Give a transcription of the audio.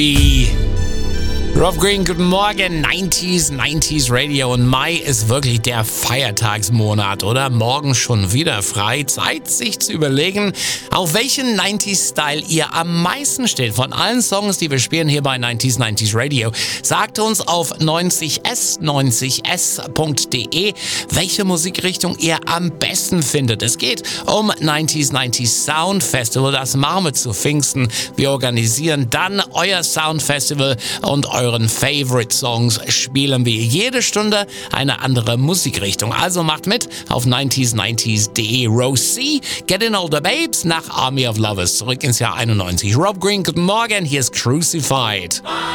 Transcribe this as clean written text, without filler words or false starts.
Rob Green, guten Morgen, 90s Radio, und Mai ist wirklich der Feiertagsmonat, oder? Morgen schon wieder frei. Zeit, sich zu überlegen, auf welchen 90s-Style ihr am meisten steht. Von allen Songs, die wir spielen hier bei 90s Radio, sagt uns auf 90s.de, welche Musikrichtung ihr am besten findet. Es geht um 90s Sound Festival, das machen wir zu Pfingsten. Wir organisieren dann euer Sound Festival und euren Favorite Songs spielen wir jede Stunde eine andere Musikrichtung. Also macht mit auf 90s.de. Rose C, Getting Older Babes nach Army of Lovers. Zurück ins Jahr 91. Rob Green, guten Morgen, hier ist Crucified.